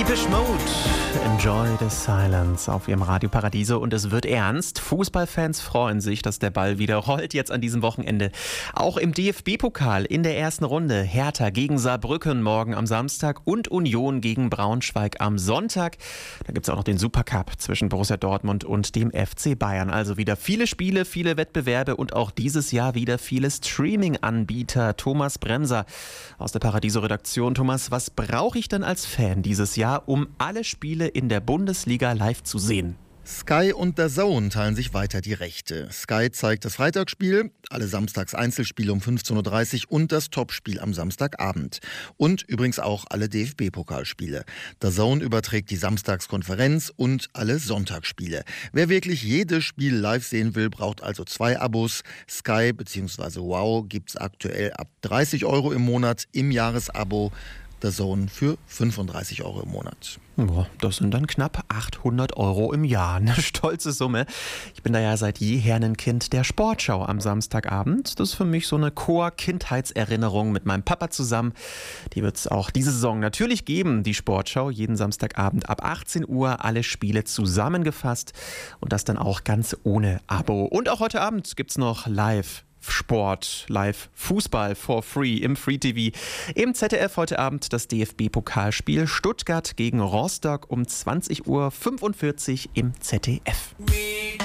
Depeche Mode, Enjoy the Silence auf ihrem Radio Paradiso und es wird ernst. Fußballfans freuen sich, dass der Ball wieder rollt jetzt an diesem Wochenende. Auch im DFB-Pokal in der ersten Runde. Hertha gegen Saarbrücken morgen am Samstag und Union gegen Braunschweig am Sonntag. Da gibt es auch noch den Supercup zwischen Borussia Dortmund und dem FC Bayern. Also wieder viele Spiele, viele Wettbewerbe und auch dieses Jahr wieder viele Streaming-Anbieter. Thomas Bremser aus der Paradiso-Redaktion. Thomas, was brauche ich denn als Fan dieses Jahr, um alle Spiele in der Bundesliga live zu sehen? Sky und DAZN teilen sich weiter die Rechte. Sky zeigt das Freitagsspiel, alle Samstags Einzelspiele um 15.30 Uhr und das Topspiel am Samstagabend. Und übrigens auch alle DFB-Pokalspiele. DAZN überträgt die Samstagskonferenz und alle Sonntagsspiele. Wer wirklich jedes Spiel live sehen will, braucht also 2 Abos. Sky bzw. Wow gibt es aktuell ab 30 € im Monat im Jahresabo. DAZN für 35 € im Monat. Boah, das sind dann knapp 800 € im Jahr. Eine stolze Summe. Ich bin da ja seit jeher ein Kind der Sportschau am Samstagabend. Das ist für mich so eine Chor-Kindheitserinnerung mit meinem Papa zusammen. Die wird es auch diese Saison natürlich geben, die Sportschau. Jeden Samstagabend ab 18 Uhr alle Spiele zusammengefasst. Und das dann auch ganz ohne Abo. Und auch heute Abend gibt es noch Live-Sport, Live-Fußball for free im Free TV. Im ZDF heute Abend das DFB-Pokalspiel Stuttgart gegen Rostock um 20:45 Uhr im ZDF.